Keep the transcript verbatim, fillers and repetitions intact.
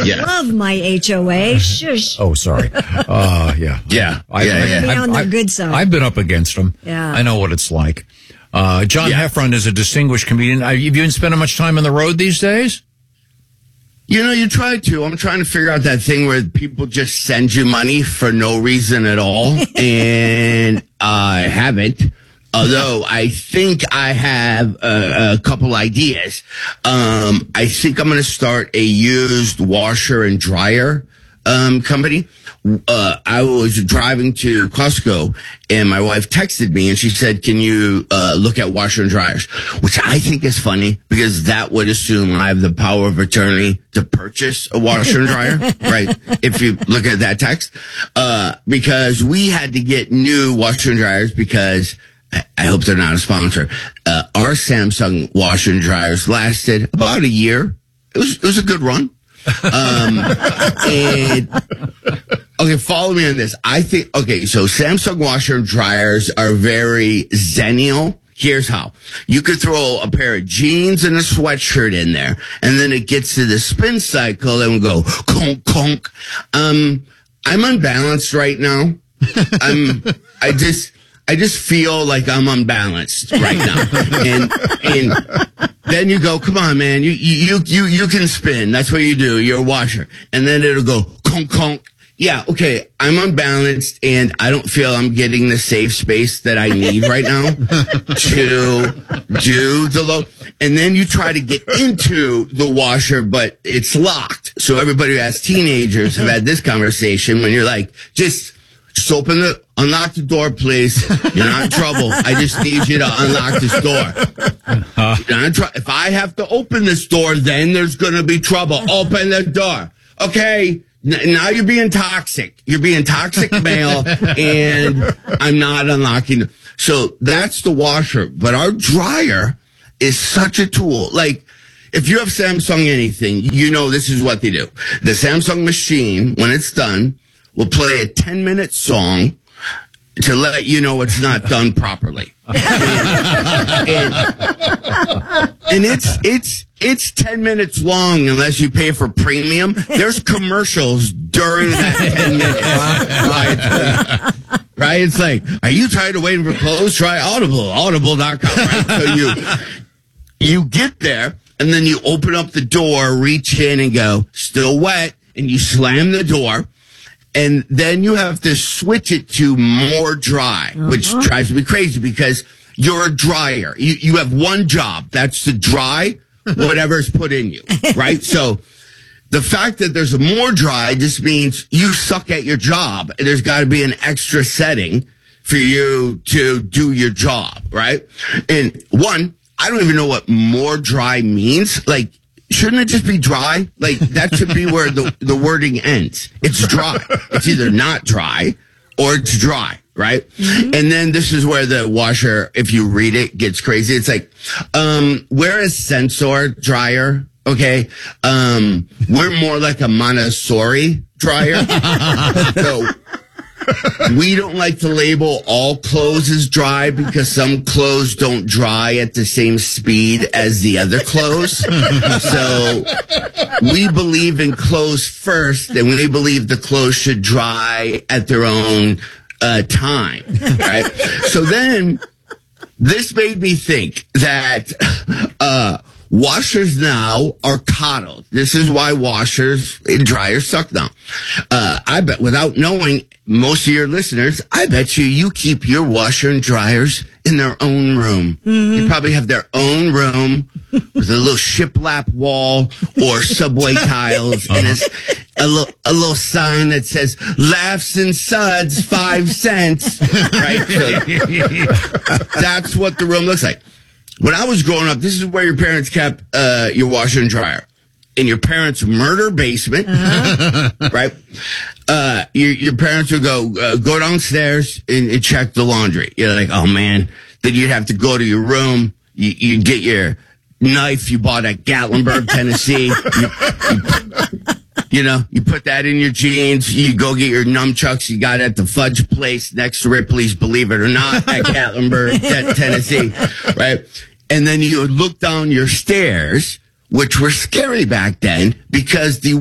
Yeah. love my H O A. Shush. Oh, sorry. Uh, yeah. Yeah. I, yeah, I, yeah. Be I, on their I, good side. I've been up against them. Yeah. I know what it's like. Uh, John Yeah. Heffron is a distinguished comedian. Have you been spending much time on the road these days? You know, you try to. I'm trying to figure out that thing where people just send you money for no reason at all. And I haven't. Although I think I have a, a couple ideas. Um, I think I'm going to start a used washer and dryer um, company. Uh, I was driving to Costco and my wife texted me and she said, can you uh, look at washer and dryers? Which I think is funny because that would assume I have the power of attorney to purchase a washer and dryer, right? If you look at that text. Uh, because we had to get new washer and dryers because I hope they're not a sponsor. Uh, our Samsung washer and dryers lasted about a year. It was, it was a good run. Um, and okay, follow me on this. I think, okay, so Samsung washer and dryers are very zennial. Here's how. You could throw a pair of jeans and a sweatshirt in there, and then it gets to the spin cycle and we go conk, conk. Um, I'm unbalanced right now. I'm, I just, I just feel like I'm unbalanced right now. And, and then you go, come on, man, you, you, you, you can spin. That's what you do. You're a washer. And then it'll go conk, conk. Yeah, okay, I'm unbalanced and I don't feel I'm getting the safe space that I need right now to do the low. And then you try to get into the washer, but it's locked. So everybody who has teenagers have had this conversation when you're like, just, just open the, unlock the door, please. You're not in trouble. I just need you to unlock this door. Uh, You're not in tr- if I have to open this door, then there's going to be trouble. Open the door. Okay. Now you're being toxic. You're being toxic male, and I'm not unlocking. So that's the washer. But our dryer is such a tool. Like, if you have Samsung anything, you know this is what they do. The Samsung machine, when it's done, will play a ten-minute song to let you know it's not done properly. and, and, and it's it's it's ten minutes long unless you pay for premium. There's commercials during that ten minutes. Right? Right? It's like, are you tired of waiting for clothes? Try Audible, audible dot com. Right? So you you get there and then you open up the door, reach in and go, still wet, and you slam the door. And then you have to switch it to more dry, uh-huh. which drives me crazy because you're a dryer. You, you have one job. That's to dry whatever's put in you, right? So the fact that there's a more dry just means you suck at your job. And there's got to be an extra setting for you to do your job, right? And one, I don't even know what more dry means. Like, shouldn't it just be dry? Like, that should be where the, the wording ends. It's dry. It's either not dry or it's dry, right? Mm-hmm. And then this is where the washer, if you read it, gets crazy. It's like, um, we're a sensor dryer, okay? Um, we're more like a Montessori dryer. So we don't like to label all clothes as dry because some clothes don't dry at the same speed as the other clothes. So we believe in clothes first, and we believe the clothes should dry at their own uh, time, right? So then this made me think that uh washers now are coddled. This is why washers and dryers suck now. Uh, I bet, without knowing most of your listeners, I bet you you keep your washer and dryers in their own room. Mm-hmm. You probably have their own room with a little shiplap wall or subway tiles and a, a, little, a little sign that says, laughs and suds, five cents. Right? So that's what the room looks like. When I was growing up, this is where your parents kept uh, your washer and dryer. In your parents' murder basement, uh-huh. right? Uh, your, your parents would go, uh, go downstairs and, and check the laundry. You're like, oh man. Then you'd have to go to your room. You, you'd get your knife you bought at Gatlinburg, Tennessee. you, you, you know, you put that in your jeans. You go get your nunchucks you got at the fudge place next to Ripley's, believe it or not, at Gatlinburg, t- Tennessee, right? And then you would look down your stairs, which were scary back then because the